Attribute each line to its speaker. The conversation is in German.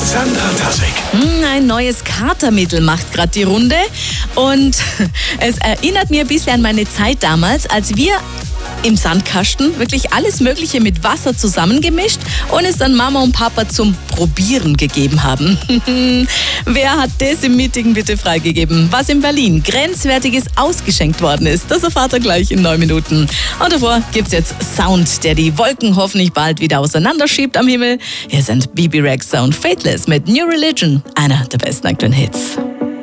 Speaker 1: Sandra Tassek.
Speaker 2: Ein neues Katermittel macht gerade die Runde und es erinnert mir ein bisschen an meine Zeit damals, als wir im Sandkasten wirklich alles Mögliche mit Wasser zusammengemischt und es dann Mama und Papa zum Probieren gegeben haben. Wer hat das im Meeting bitte freigegeben? Was in Berlin grenzwertiges ausgeschenkt worden ist, das erfahrt ihr gleich in 9 Minuten. Und davor gibt's jetzt Sound, der die Wolken hoffentlich bald wieder auseinanderschiebt am Himmel. Hier sind Bebe Rexha und Faithless mit New Religion, einer der besten aktuellen Hits.